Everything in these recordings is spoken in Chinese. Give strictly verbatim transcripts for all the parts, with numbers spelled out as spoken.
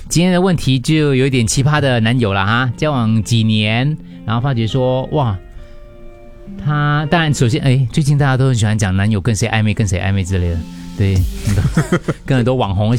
今天的问题就有点奇葩的男友了哈，交往几年，然后发觉说哇，他当然首先哎，最近大家都很喜欢讲男友跟谁暧昧跟谁暧昧之类的，对，跟很多网红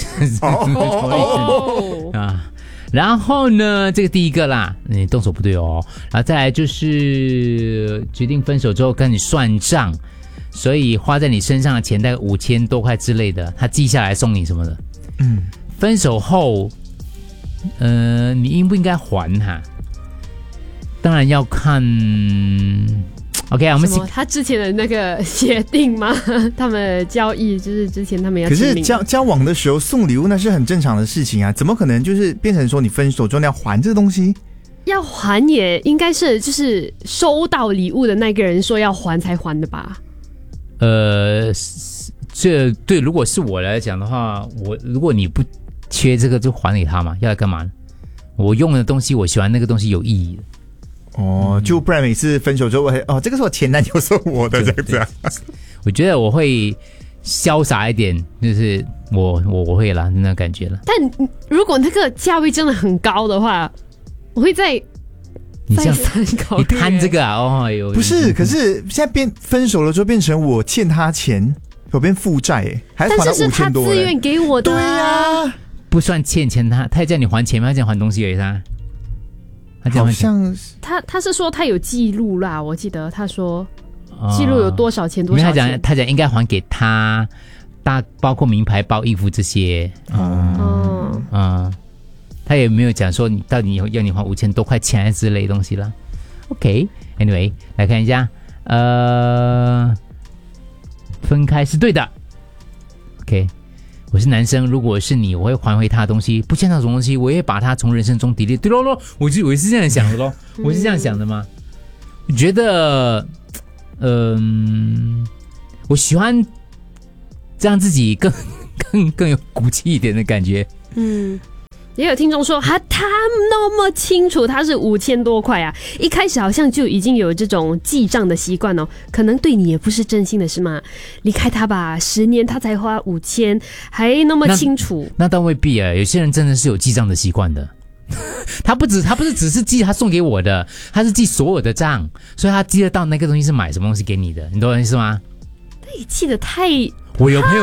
哦啊。然后呢，这个第一个啦，你动手不对哦。然后再来就是决定分手之后跟你算账，所以花在你身上的钱大概五千多块之类的，他记下来送你什么的。嗯，分手后，呃，你应不应该还他？当然要看。OK 啊，我们什么他之前的那个协定吗？他们交易就是之前他们要可是交交往的时候送礼物那是很正常的事情啊，怎么可能就是变成说你分手之后要还这个东西？ 要还也应该是就是收到礼物的那个人说要还才还的吧？ 呃，这对，如果是我来讲的话，我如果你不缺这个就还给他嘛，要来干嘛呢？我用的东西，我喜欢那个东西有意义的。 哦，就不然每次分手之后，哦，这个是我前男友送我的，这样子啊。 我觉得我会潇洒一点，就是我我我会啦，那种感觉了。 但如果那个价位真的很高的话，我会再你这样再三考虑。 你贪这个啊？哦哟， 不是，可是现在变分手了之后变成我欠他钱，我变负债哎，还是还他五千多？ 但是是他自愿给我的、啊， 对啊， 不算欠钱，他他叫你还钱吗？他叫你还东西而已噻。 好像他他是说他有记录啦，我记得他说记录有多少钱多少钱。 他讲他讲应该还给他，大包括名牌包、衣服这些。哦，嗯，他也没有讲说你到底要你还五千多块钱之类的东西啦。OK，Anyway， 来看一下，呃，分开是对的。OK。我是男生，如果是你，我会还回他的东西，不欠那种东西，我也把他从人生中delete。对咯咯，我就我是这样想的咯，我是这样想的吗？我觉得，嗯、呃，我喜欢这样自己更更更有骨气一点的感觉。 嗯。也有听众说，他他那么清楚他是五千多块啊，一开始好像就已经有这种记账的习惯哦，可能对你也不是真心的是吗？离开他吧，十年他才花五千，还那么清楚。 那, 那倒未必啊，有些人真的是有记账的习惯的。他不只他不是只是记他送给我的，他是记所有的账，所以他记得到那个东西是买什么东西给你的，你懂我意思吗？ 他也记得太， 我有朋友。